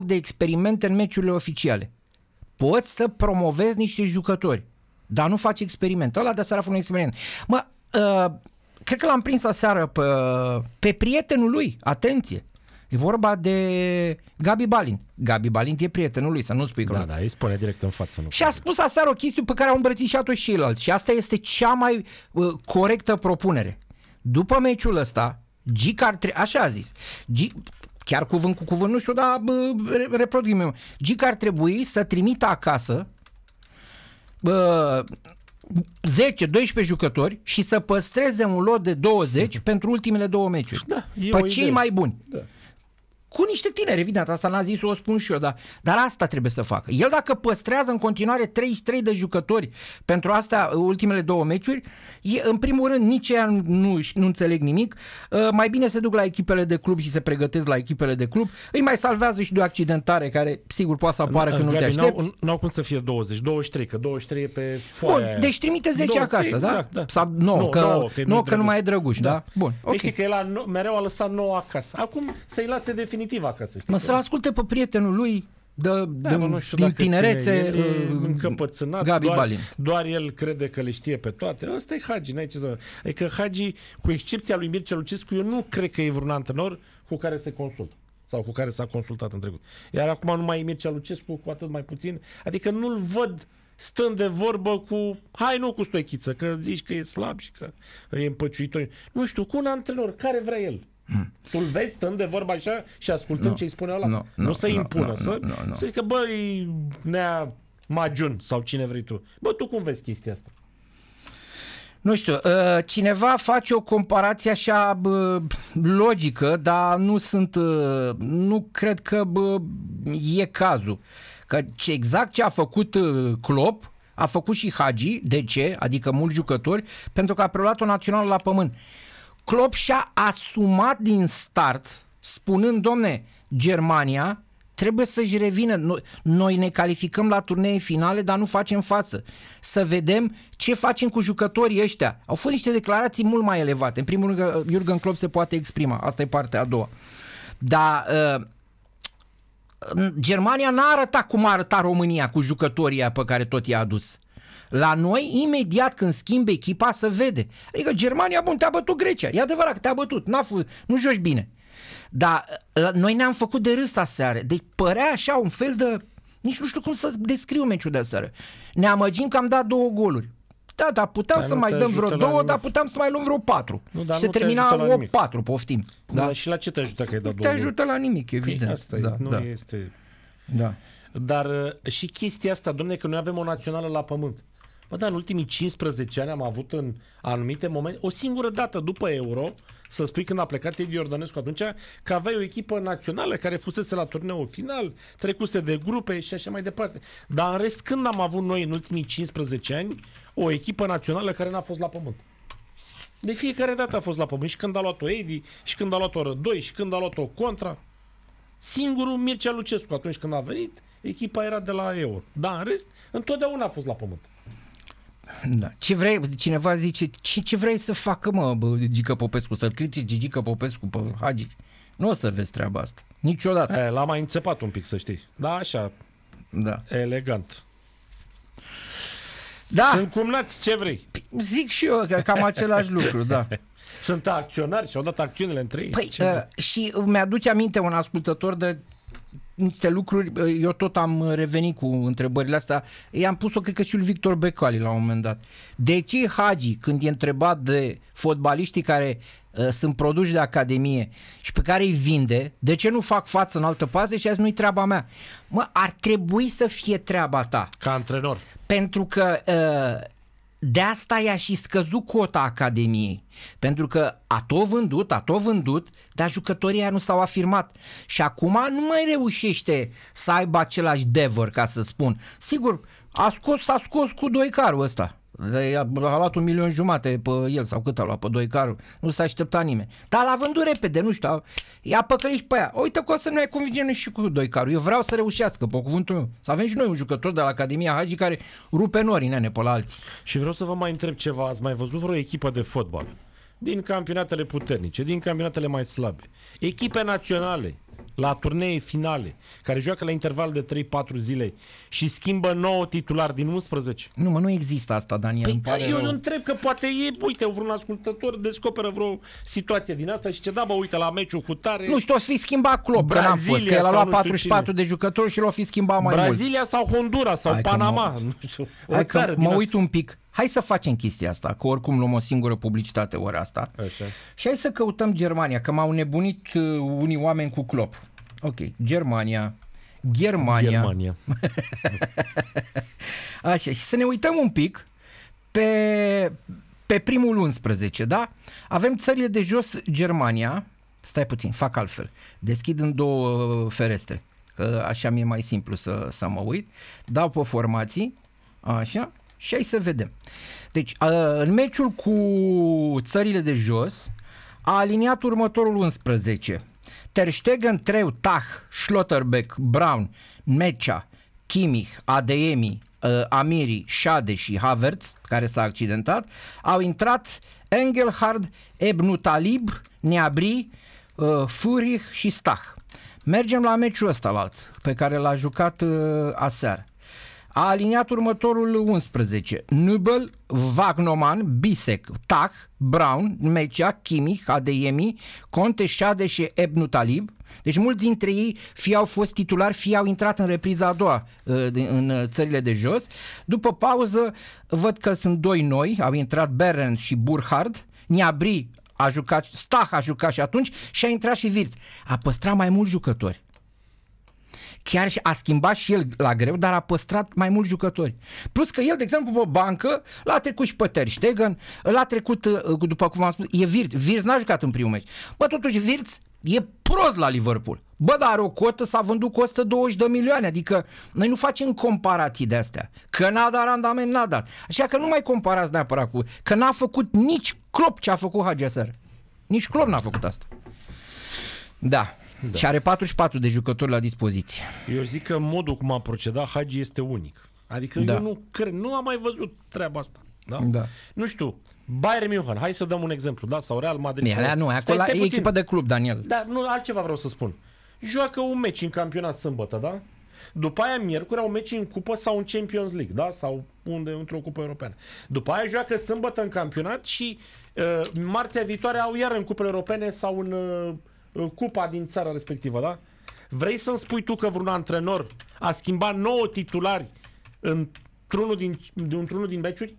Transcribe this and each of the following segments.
de experimente în meciurile oficiale. Poți să promovezi niște jucători, dar nu faci experiment. Ăla de seara a făcut un experiment. Cred că l-am prins aseară pe prietenul lui. Atenție! E vorba de Gabi Balint. Gabi Balint e prietenul lui, să nu spui că... Da, îi spune direct în față. Și a spus aseară o chestie pe care au îmbrățișat-o și ceilalți. Și asta este cea mai corectă propunere. După meciul ăsta, Gic ar trebui... Așa a zis. Chiar cuvânt cu cuvânt, nu știu, dar reproduc. Gic ar trebui să trimită acasă 10-12 jucători și să păstreze un lot de 20 pentru ultimele 2 meciuri. Da, pe cei mai buni. Da. Cu niște tineri, evident, asta n-a zis, o spun și eu, dar asta trebuie să facă. El dacă păstrează în continuare 33 de jucători pentru astea ultimele 2 meciuri, în primul rând nici ea nu înțeleg nimic, mai bine se duc la echipele de club și se pregătesc la echipele de club, îi mai salvează și de o accidentare care sigur poate să apară când nu te aștepți. N-au cum să fie 20, 23, că 23 e pe foaia aia. Deci trimite 10 acasă, exact, da? Sau 9, că nu mai e Drăguș, da? Bun, ok. Știi că el mereu a lăsat 9 acasă. Acum să-i lase definitiv acasă. Să-l asculte pe prietenul lui din tinerețe, Gabi Balint. Doar el crede că le știe pe toate. Ăsta e Hagi, n-ai ce să... Adică Hagi, cu excepția lui Mircea Lucescu, eu nu cred că e vreun antrenor cu care se consultă sau cu care s-a consultat în trecut. Iar acum nu mai e Mircea Lucescu, cu atât mai puțin. Adică nu-l văd stând de vorbă cu, cu Stoichiță, că zici că e slab și că e împăciuitor. Nu știu, cu un antrenor, care vrea el. Tu-l vezi stând de vorba așa și ascultând ce îi spune ăla? Nu să impună, să zică, băi, Nea Magiun sau cine vrei tu. Bă, tu cum vezi chestia asta? Nu știu, cineva face o comparație așa logică, dar nu cred că e cazul. Că exact ce a făcut Klopp, a făcut și Hagi. De ce? Adică mulți jucători, pentru că a preluat o națională la pământ. Klopp și-a asumat din start, spunând, domne, Germania trebuie să-și revină. Noi ne calificăm la turnee finale, dar nu facem față. Să vedem ce facem cu jucătorii ăștia. Au fost niște declarații mult mai elevate. În primul rând, Jurgen Klopp se poate exprima. Asta e partea a doua. Dar Germania n-a arătat cum a arătat România cu jucătorii pe care tot i-a adus. La noi, imediat când schimbi echipa, se vede. Adică Germania, bun, te-a bătut Grecia. E adevărat că te-a bătut. Nu joci bine. Dar noi ne-am făcut de râs aseară. Deci părea așa un fel de... Nici nu știu cum să descriu meciul de aseară. Ne amăgim că am dat 2 goluri. Da, dar puteam să mai dăm vreo 2, dar puteam să mai luăm vreo 4. Și se termina 8-4, poftim. Da? Și la ce te ajută că ai dat 2 goluri? Te ajută la nimic, evident. Asta nu este... Da. Dar și chestia asta, dom'le, că noi avem o națională la pământ. Bă, dar în ultimii 15 ani am avut în anumite momente, o singură dată după Euro, să spui când a plecat Edi Iordănescu atunci, că aveai o echipă națională care fusese la turneul final, trecuse de grupe și așa mai departe. Dar în rest, când am avut noi în ultimii 15 ani o echipă națională care n-a fost la pământ? De fiecare dată a fost la pământ. Și când a luat-o Edi, și când a luat-o Rădoi, și când a luat-o Contra. Singurul Mircea Lucescu, atunci când a venit, echipa era de la Euro. Dar în rest, întotdeauna a fost la pământ. Da. Cineva zice, ce vrei să facă, Gică Popescu? Să-l critici Gică Popescu pe Hagi? Nu o să vezi treaba asta. Niciodată. L-a mai înțepat un pic, să știi. Da, așa. Da. Elegant. Da. Sunt cumnați, ce vrei? Zic și eu că cam același lucru, da. Sunt acționari și au dat acțiunile între ei. Păi, și mi-aduce aminte un ascultător de niște lucruri, eu tot am revenit cu întrebările astea, i-am pus-o cred că și lui Victor Becali la un moment dat. De ce Hagi, când e întrebat de fotbaliștii care sunt produși de academie și pe care îi vinde, de ce nu fac față în altă parte? Și azi nu-i treaba mea. Ar trebui să fie treaba ta. Ca antrenor. Pentru că de asta i-a și scăzut cota academiei. Pentru că a tot vândut, dar jucătorii aia nu s-au afirmat. Și acum nu mai reușește să aibă același devăr, ca să spun. Sigur, s-a scos cu Doicaru ăsta. A luat 1,5 milion pe el, sau cât a luat pe Doicaru. Nu s-a așteptat nimeni. Dar l-a vândut repede, nu știu. I-a păcălit și pe aia. Uite că o să ne convingem și cu Doicaru. Eu vreau să reușească, pe cuvântul meu. Să avem și noi un jucător de la Academia Hagi care rupe norii, nene, pe la alții. Și vreau să vă mai întreb ceva. Ați mai văzut vreo echipă de fotbal din campionatele puternice, din campionatele mai slabe, echipe naționale la turnee finale, care joacă la interval de 3-4 zile și schimbă 9 titulari din 11? Nu, mă, nu există asta, Daniel. Îmi pare Eu rău. întreb că poate uite, vreun ascultător descoperă vreo situație din asta și ce da, bă, uite, la meciul cu tare... Nu știu, o să fi schimbat Klopp, că n-am fost, Brazilia că el a sau luat nu știu 44 de jucători și l-a fi schimbat mai mult. Brazilia sau Honduras sau Hai că Panama, nu știu, o Hai țară că din mă asta. uit un pic. Hai să facem chestia asta, că oricum luăm o singură publicitate ora asta. Așa. Și hai să căutăm Germania, că m-au nebunit unii oameni cu Klopp. Ok, Germania. Așa, și să ne uităm un pic pe primul 11, da? Avem țările de jos, Germania. Stai puțin, fac altfel. Deschid în două ferestre, că așa mi-e mai simplu să mă uit. Dau pe formații, așa, și hai să vedem. Deci, în meciul cu țările de jos, a aliniat următorul 11. Ter Stegen, Treu, Tah, Schlotterbeck, Braun, Meccia, Kimmich, Adeyemi, Amiri, Schade și Havertz, care s-a accidentat. Au intrat Engelhard, Ebnutalib, Gnabry, Führich și Stach. Mergem la meciul ăsta pe care l-a jucat aseară. A aliniat următorul 11. Nübel, Wagnoman, Bisek, Tah, Braun, Meccia, Kimmich, Adeyemi, Conte, Schade și Ebnutalib. Deci mulți dintre ei fie au fost titulari, fie au intrat în repriza a doua în țările de jos. După pauză văd că sunt doi noi, au intrat Berend și Burkhard. Gnabry a jucat, Stach a jucat și atunci și a intrat și Wirtz. A păstrat mai mulți jucători. Chiar și a schimbat și el la greu, dar a păstrat mai mulți jucători. Plus că el, de exemplu, pe bancă, l-a trecut și pe Ter Stegen, l-a trecut, după cum v-am spus, e Wirtz. Wirtz n-a jucat în primul meci. Bă, totuși, Wirtz e prost la Liverpool. Bă, dar are o cotă, s-a vândut cu 120 de milioane, adică noi nu facem comparații de astea. Că n-a dat randament, n-a dat. Așa că nu mai comparați neapărat cu... Că n-a făcut nici Klopp ce a făcut Hagi aseară. Nici Klopp n-a făcut asta. Da. Și are 44 de jucători la dispoziție. Eu zic că modul cum a procedat Hagi este unic. Adică eu nu cred, nu am mai văzut treaba asta. Da? Da. Nu știu, Bayern München, hai să dăm un exemplu, da? Sau Real Madrid. Sau... Nu, acolo e echipă de club, Daniel. Da, nu, altceva vreau să spun. Joacă un meci în campionat sâmbătă, da? După aia miercuri au meci în cupă sau în Champions League, da? Sau într-o cupă europeană. După aia joacă sâmbătă în campionat și marțea viitoare au iar în cupe europene sau în cupa din țara respectivă, da? Vrei să-mi spui tu că vreun antrenor a schimbat 9 titulari într-unul din meciuri?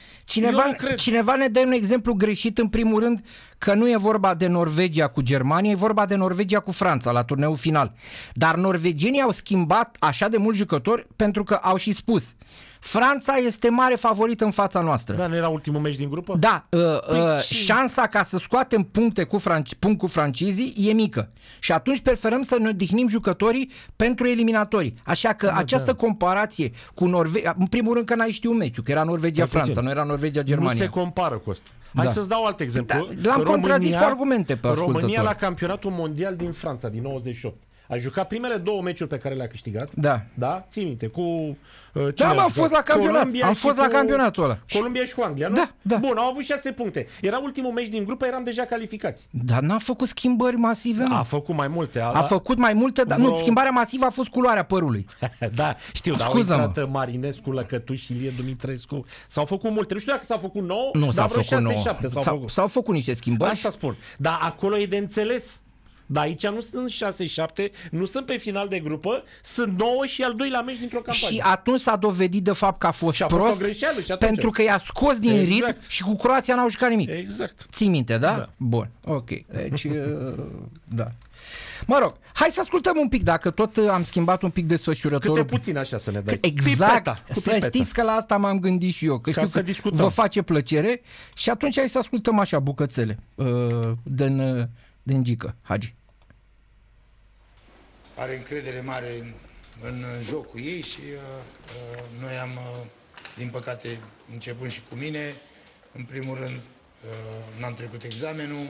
Cineva ne dă un exemplu greșit, în primul rând, că nu e vorba de Norvegia cu Germania, e vorba de Norvegia cu Franța la turneul final. Dar norvegienii au schimbat așa de mulți jucători pentru că au și spus: Franța este mare favorită în fața noastră. Da, nu era ultimul meci din grupă? Da, șansa ca să scoatem punct cu francezii e mică. Și atunci preferăm să ne odihnim jucătorii pentru eliminatorii. Așa că această comparație cu Norvegia, în primul rând că n-ai știut meciul, că era Norvegia-Franța, nu era Norvegia-Germania. Nu se compară cu asta. Hai să-ți dau alt exemplu. Da, l-am contrazis cu argumente pe ascultător. România la campionatul mondial din Franța, din 98. A jucat primele 2 meciuri pe care le-a câștigat. Da. Da? Ții minte, cu... Da, am fost la campionat. Am fost la campionatul ăla. Columbia și cu Anglia, nu? Da, da. Bun, au avut 6 puncte. Era ultimul meci din grupă, eram deja calificați. Dar n-a făcut schimbări masive. A făcut mai multe. A făcut mai multe, dar nu, schimbarea masivă a fost culoarea părului. Da, știu, dar au intrat Marinescu, Lăcătuș și Ilie Dumitrescu. S-au făcut multe. Nu știu dacă s-au făcut 9, nu dar vreo 6-7 s-au făcut niște schimbări. Asta spun. Dar acolo e de înțeles. Dar aici nu sunt 6-7, nu sunt pe final de grupă, sunt 9 și al doilea meci dintr-o campanie. Și atunci s-a dovedit de fapt că a fost prost, pentru că i-a scos din ritm și cu Croația n-au jucat nimic. Exact. Ții minte, da? Da. Bun, ok. Deci, da. Mă rog, hai să ascultăm un pic, dacă tot am schimbat un pic desfășurătorul. Câte puțin așa să ne dai. Exact, să știți că la asta m-am gândit și eu, că știu că discutăm. Vă face plăcere și atunci hai să ascultăm așa bucățele din Gică, Hagi. Are încredere mare în jocul ei și noi am, din păcate, începând și cu mine, în primul rând n-am trecut examenul,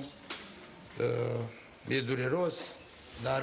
e dureros, dar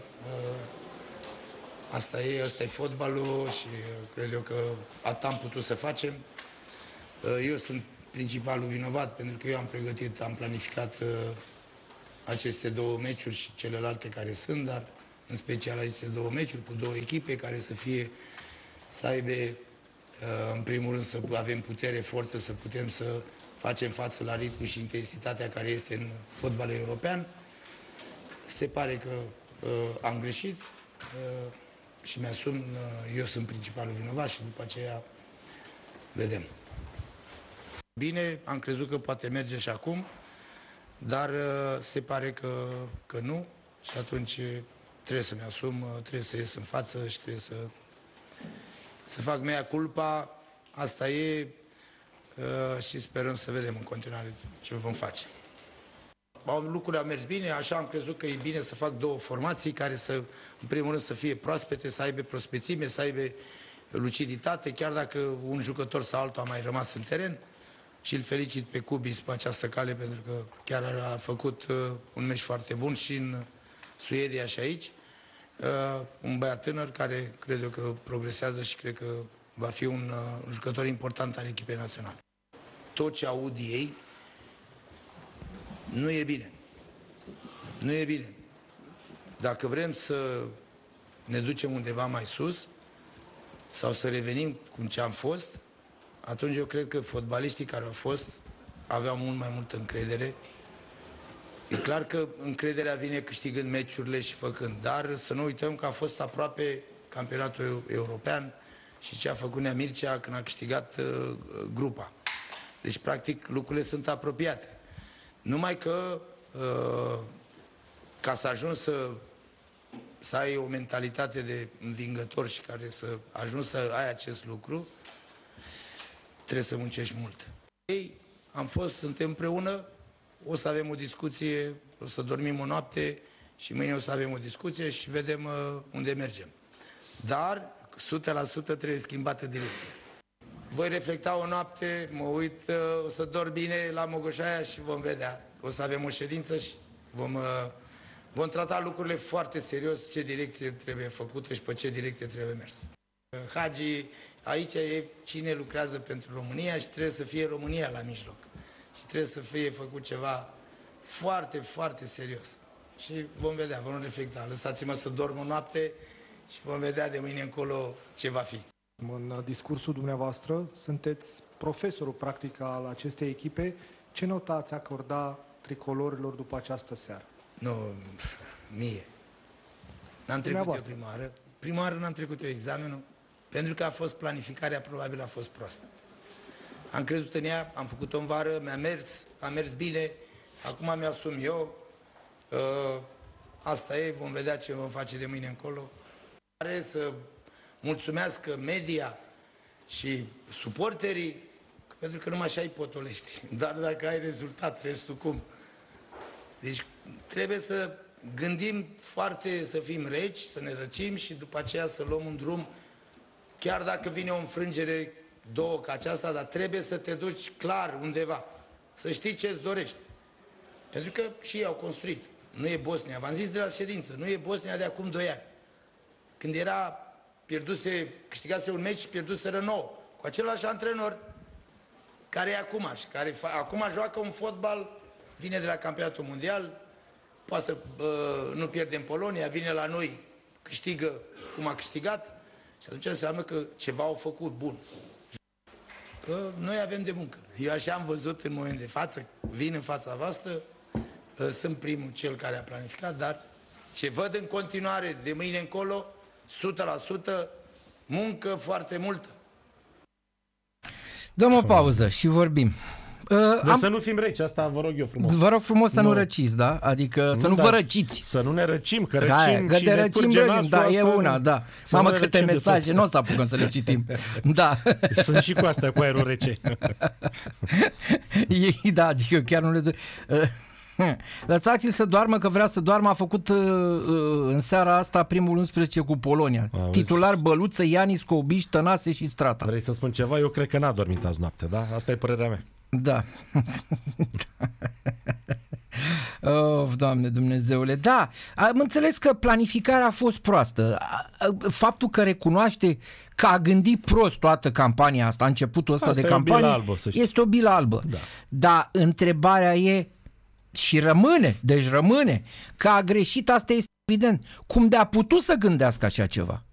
asta e fotbalul și cred eu că atât am putut să facem. Eu sunt principalul vinovat pentru că eu am pregătit, am planificat aceste 2 meciuri și celelalte care sunt, dar în special aceste 2 meciuri cu 2 echipe care să aibă, în primul rând, să avem putere, forță, să putem să facem față la ritmul și intensitatea care este în fotbalul european. Se pare că am greșit și mi-asum, eu sunt principalul vinovat și după aceea vedem. Bine, am crezut că poate merge și acum, dar se pare că nu și atunci trebuie să-mi asum, trebuie să ies în față și trebuie să fac mea culpa. Asta e și sperăm să vedem în continuare ce vom face. Lucrurile au mers bine, așa am crezut că e bine să fac 2 formații care să, în primul rând, să fie proaspete, să aibă prospețime, să aibă luciditate, chiar dacă un jucător sau altul a mai rămas în teren. Și îl felicit pe Cubis pe această cale, pentru că chiar a făcut un meci foarte bun și în Suedia și aici. Un băiat tânăr care cred eu că progresează și cred că va fi un jucător important al echipei naționale. Tot ce aud ei nu e bine. Nu e bine. Dacă vrem să ne ducem undeva mai sus sau să revenim cum ce am fost, atunci eu cred că fotbaliștii care au fost aveau mult mai multă încredere. E clar că încrederea vine câștigând meciurile și făcând, dar să nu uităm că a fost aproape campionatul european și ce a făcut Nea Mircea când a câștigat grupa. Deci, practic, lucrurile sunt apropiate. Numai că ca să ajungi să ai o mentalitate de învingător și care să ajungi să ai acest lucru, trebuie să muncești mult. Ei, suntem împreună, o să avem o discuție, o să dormim o noapte și mâine o să avem o discuție și vedem unde mergem. Dar 100% trebuie schimbată direcția. Voi reflecta o noapte, mă uit, o să dorm bine la Mogoșaia și vom vedea. O să avem o ședință și vom trata lucrurile foarte serios, ce direcție trebuie făcută și pe ce direcție trebuie mers. Hagi, aici e cine lucrează pentru România și trebuie să fie România la mijloc. Și trebuie să fie făcut ceva foarte, foarte serios. Și vom vedea, vom reflecta. Lăsați-mă să dorm o noapte și vom vedea de mâine încolo ce va fi. În discursul dumneavoastră sunteți profesorul practic al acestei echipe. Ce notă ați acorda tricolorilor după această seară? Nu, mie. N-am trecut eu prima oară. Prima oară n-am trecut eu examenul, pentru că planificarea probabil a fost proastă. Am crezut în ea, am făcut-o în vară, a mers bine, acum mi-asum eu. Asta e, vom vedea ce vom face de mâine încolo. Are să mulțumească media și suporterii, pentru că numai așa îi potolești. Dar dacă ai rezultat, restul cum? Deci trebuie să gândim foarte, să fim reci, să ne răcim și după aceea să luăm un drum, chiar dacă vine o înfrângere, 2 ca aceasta, dar trebuie să te duci clar undeva, să știi ce-ți dorești. Pentru că și ei au construit. Nu e Bosnia, v-am zis de la ședință, nu e Bosnia de acum 2 ani. Când câștigase un meci și pierduseră 9, cu același antrenor care e acum și care acum joacă un fotbal, vine de la campionatul mondial, poate să nu pierde în Polonia, vine la noi, câștigă cum a câștigat și atunci înseamnă că ceva au făcut bun. Noi avem de muncă. Eu așa am văzut în moment de față, vin în fața voastră, sunt primul cel care a planificat, dar ce văd în continuare de mâine încolo, 100% muncă foarte multă. Dăm o pauză și vorbim. Să nu fim reci, asta vă rog eu frumos. Vă rog frumos să nu răciți, da? Adică să nu vă răciți. Să nu ne răcim, că răcim și ne pârge nasul. Da, e una, da. Mamă, câte mesaje, nu o să apucăm să le citim. Da. Sunt și cu astea, cu aerul rece. Da, adică chiar nu le... Lăsați-l să doarmă, că vrea să doarmă. A făcut în seara asta primul 11 cu Polonia. Titular Băluță, Ianis, Cobiș, Tănase și Strata. Vrei să spun ceva? Eu cred că n-a dormit azi noapte, da? Asta e părerea mea. Da. Oh, Doamne Dumnezeule. Da, am înțeles că planificarea a fost proastă. Faptul că recunoaște că a gândit prost toată campania asta, începutul ăsta de campanie, este o bilă albă. Da. Dar întrebarea e și rămâne, deci rămâne, că a greșit, asta este Evident. Cum de-a putut să gândească așa ceva?